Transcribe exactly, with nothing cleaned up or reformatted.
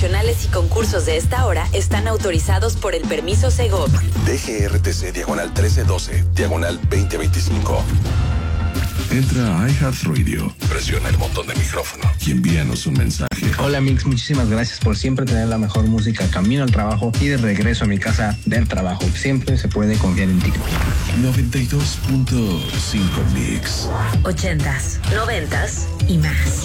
promocionales y concursos de esta hora están autorizados por el permiso Segov. D G R T C diagonal trece doce, diagonal veinte veinticinco. Entra a iHeartRadio, Presiona el botón de micrófono y envíanos un mensaje. Hola Mix, muchísimas gracias por siempre tener la mejor música camino al trabajo y de regreso a mi casa del trabajo. Siempre se puede confiar en ti. noventa y dos punto cinco Mix. Ochentas, noventas y más.